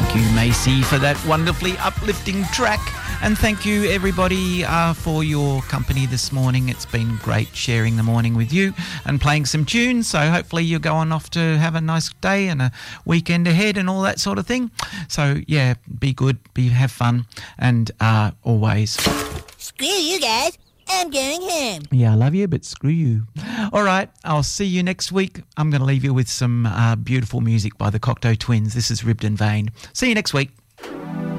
Thank you, Macy, for that wonderfully uplifting track. And thank you, everybody, for your company this morning. It's been great sharing the morning with you and playing some tunes. So hopefully you're going off to have a nice day and a weekend ahead and all that sort of thing. So, yeah, be good, have fun, and always... Screw you guys. I'm going home. Yeah, I love you, but screw you. All right, I'll see you next week. I'm going to leave you with some beautiful music by the Cocteau Twins. This is Ribbed and Vain. See you next week.